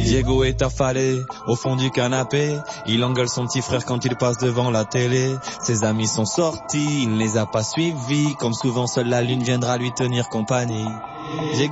Diego est affalé au fond du canapé. Il engueule son petit frère quand il passe devant la télé. Ses amis sont sortis, il ne les a pas suivis. Comme souvent, seule la lune viendra lui tenir compagnie.